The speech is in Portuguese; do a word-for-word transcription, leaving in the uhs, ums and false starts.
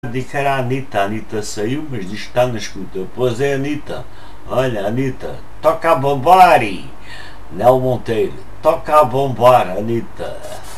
Dedicar à Anitta. A Anitta saiu, mas diz que está na escuta. Pois é, Anitta. Olha, Anitta, toca a bombar. Nel Monteiro, toca a bombar, Anitta.